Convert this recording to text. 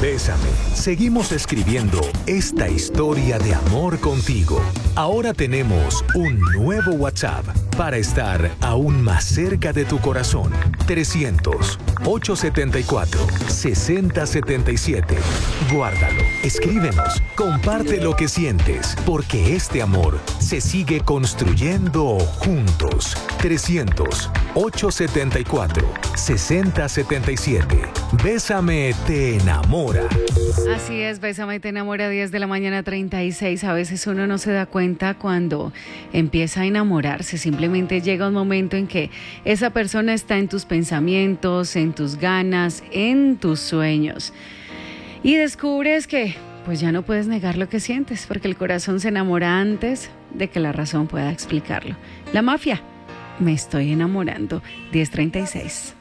Bésame. Seguimos escribiendo esta historia de amor contigo. Ahora tenemos un nuevo WhatsApp para estar aún más cerca de tu corazón. 300-874-6077. Guárdalo, escríbenos, comparte lo que sientes, porque este amor se sigue construyendo juntos. 300-874-6077. Bésame te enamora. Así es, Bésame te enamora, 10 de la mañana 36. A veces uno no se da cuenta cuando empieza a enamorarse. Simplemente llega un momento en que esa persona está en tus pensamientos, en tus ganas, en tus sueños. Y descubres que pues ya no puedes negar lo que sientes, porque el corazón se enamora antes de que la razón pueda explicarlo. La Mafia, me estoy enamorando, 10:36.